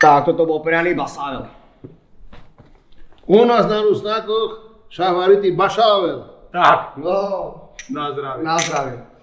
Tak, toto bol prianý basável. U nás na Rusnákoch šahvaritý bašável. Tak. No, na zdravie. Na zdravie.